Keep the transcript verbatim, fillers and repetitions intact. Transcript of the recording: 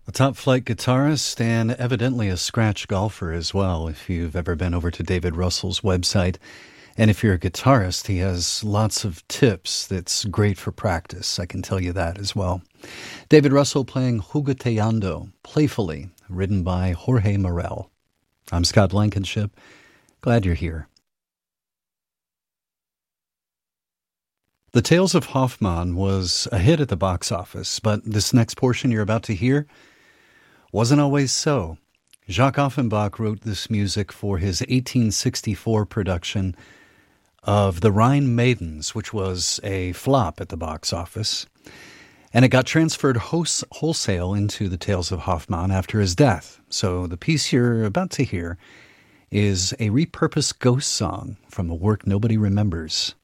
A top-flight guitarist and evidently a scratch golfer as well, if you've ever been over to David Russell's website. And if you're a guitarist, he has lots of tips that's great for practice. I can tell you that as well. David Russell playing Jugueteando, Playfully, written by Jorge Morel. I'm Scott Blankenship. Glad you're here. The Tales of Hoffmann was a hit at the box office, but this next portion you're about to hear wasn't always so. Jacques Offenbach wrote this music for his eighteen sixty-four production of The Rhine Maidens, which was a flop at the box office, and it got transferred wholes- wholesale into the Tales of Hoffmann after his death. So the piece you're about to hear is a repurposed ghost song from a work nobody remembers.